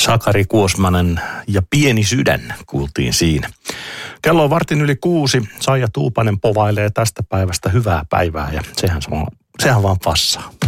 Sakari Kuosmanen ja Pieni sydän kuultiin siinä. Kello on 6:15. Saija Tuupanen povailee tästä päivästä hyvää päivää ja sehän vaan passaa.